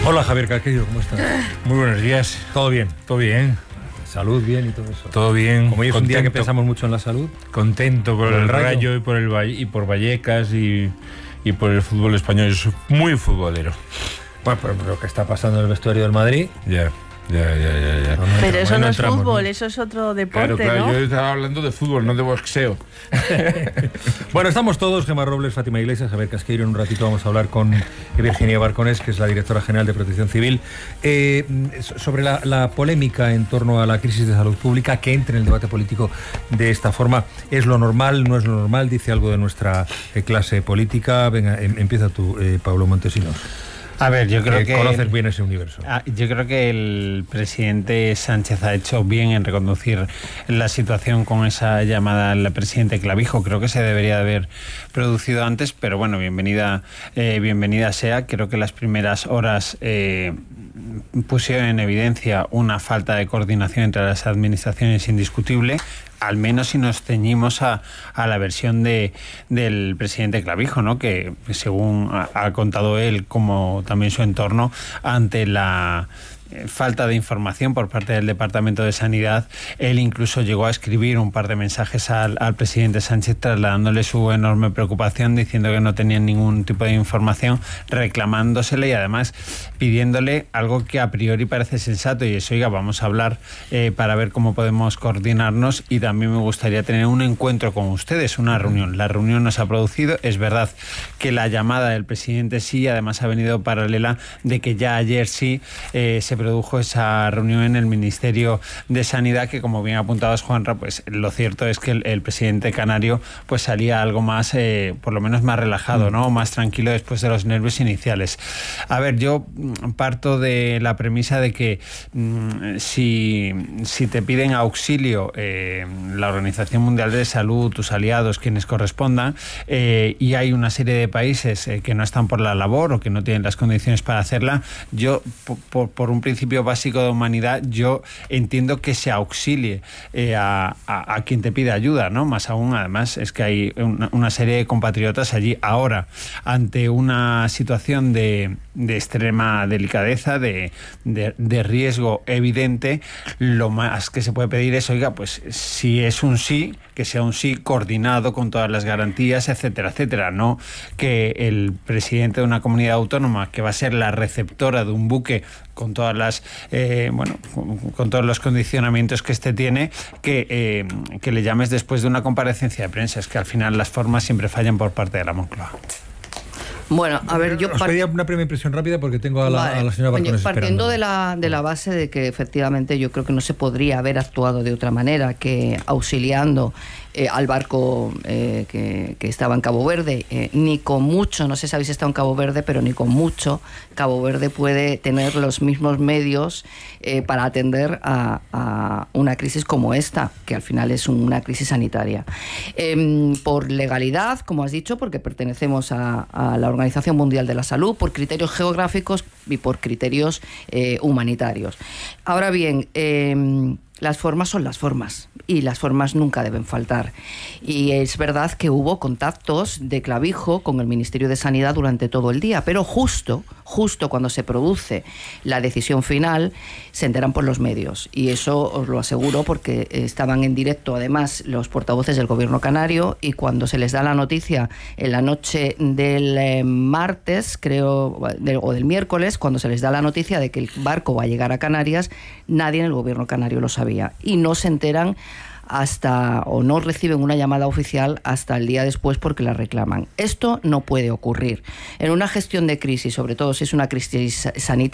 Hola Javier Casquillo, ¿cómo estás? Muy buenos días. ¿Todo bien? ¿Todo bien? ¿Salud bien y todo eso? Todo bien. Como hoy es un día que pensamos mucho en la salud. Contento por el Rayo y por Vallecas y por el fútbol español. Yo soy muy futbolero. Bueno, pero lo que está pasando en el vestuario del Madrid... Ya. Pero eso no es entramos, fútbol, ¿no? Eso es otro deporte, Claro, ¿no? yo estaba hablando de fútbol, no de boxeo. Bueno, estamos todos, Gemma Robles, Fátima Iglesias, Javier Casqueiro. En un ratito vamos a hablar con Virginia Barconés, que es la directora general de Protección Civil, sobre la polémica en torno a la crisis de salud pública, que entre en el debate político de esta forma. ¿Es lo normal? ¿No es lo normal? Dice algo de nuestra clase política. Venga, empieza tú, Pablo Montesinos. A ver, yo creo que conoces bien ese universo. Yo creo que el presidente Sánchez ha hecho bien en reconducir la situación con esa llamada al presidente Clavijo. Creo que se debería de haber producido antes, pero bueno, bienvenida sea. Creo que las primeras horas pusieron en evidencia una falta de coordinación entre las administraciones indiscutible. Al menos si nos ceñimos a la versión del presidente Clavijo, ¿no? Que según ha contado él, como también su entorno, ante la falta de información por parte del Departamento de Sanidad, él incluso llegó a escribir un par de mensajes al presidente Sánchez trasladándole su enorme preocupación, diciendo que no tenían ningún tipo de información, reclamándosele y además pidiéndole algo que a priori parece sensato, y es: oiga, vamos a hablar para ver cómo podemos coordinarnos, y también me gustaría tener un encuentro con ustedes, una reunión. La reunión no se ha producido. Es verdad que la llamada del presidente sí, además ha venido paralela de que ya ayer sí se produjo esa reunión en el Ministerio de Sanidad, que, como bien apuntabas, Juanra, pues lo cierto es que el presidente canario pues salía algo más, por lo menos más relajado, ¿no? Más tranquilo después de los nervios iniciales. A ver, yo parto de la premisa de que si te piden auxilio la Organización Mundial de Salud, tus aliados, quienes correspondan, y hay una serie de países que no están por la labor o que no tienen las condiciones para hacerla, yo por un principio básico de humanidad, yo entiendo que se auxilie a quien te pide ayuda, ¿no? Más aún, además, es que hay una serie de compatriotas allí. Ahora, ante una situación de extrema delicadeza, de riesgo evidente, lo más que se puede pedir es: oiga, pues si es un sí, que sea un sí coordinado con todas las garantías, etcétera, etcétera. No que el presidente de una comunidad autónoma, que va a ser la receptora de un buque con todas las con todos los condicionamientos que este tiene, que le llames después de una comparecencia de prensa. Es que al final las formas siempre fallan por parte de la Moncloa. Bueno, a ver, yo... Os pedía una primera impresión rápida porque tengo a la señora Barconés partiendo esperando. de la base de que efectivamente yo creo que no se podría haber actuado de otra manera que auxiliando al barco que estaba en Cabo Verde, ni con mucho, no sé si habéis estado en Cabo Verde, pero ni con mucho Cabo Verde puede tener los mismos medios para atender a una crisis como esta, que al final es una crisis sanitaria. Por legalidad, como has dicho, porque pertenecemos a la Organización Mundial de la Salud, por criterios geográficos y por criterios humanitarios. Ahora bien, las formas son las formas y las formas nunca deben faltar. Y es verdad que hubo contactos de Clavijo con el Ministerio de Sanidad durante todo el día, pero justo cuando se produce la decisión final se enteran por los medios. Y eso os lo aseguro porque estaban en directo además los portavoces del Gobierno canario, y cuando se les da la noticia en la noche del martes, creo, o del miércoles, cuando se les da la noticia de que el barco va a llegar a Canarias, nadie en el Gobierno canario lo sabía. Y no se enteran o no reciben una llamada oficial hasta el día después porque la reclaman. Esto no puede ocurrir. En una gestión de crisis, sobre todo si es una crisis sanitaria,